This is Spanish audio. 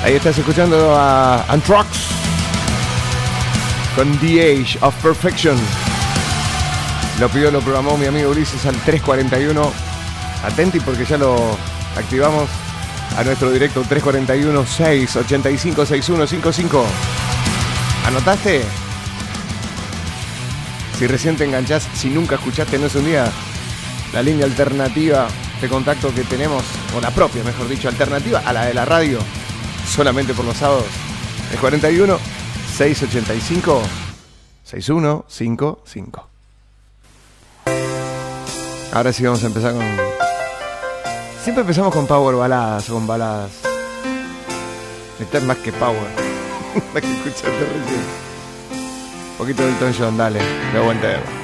Ahí estás escuchando a Anthrax con The Age of Perfection. Lo pidió, lo programó mi amigo Ulises al 341. Atenti porque ya lo activamos a nuestro directo 341-685-6155. ¿Anotaste? Si recién te enganchás, si nunca escuchaste No es un día, la línea alternativa de contacto que tenemos, o la propia, mejor dicho, alternativa a la de la radio, solamente por los sábados, es 41-685-6155. Ahora sí vamos a empezar con... Siempre empezamos con power baladas o con baladas. Esta es más que power. La que escuchaste recién. Un poquito de Elton John, dale, de buen tema.